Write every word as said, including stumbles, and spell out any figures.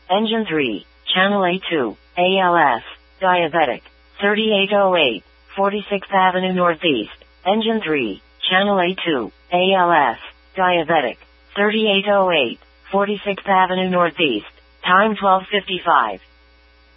Engine three, Channel A two, A L S, diabetic, thirty-eight oh eight, forty-sixth Avenue Northeast. Engine three, Channel A two, A L S, diabetic, thirty-eight oh eight, forty-sixth Avenue Northeast. Time twelve fifty-five.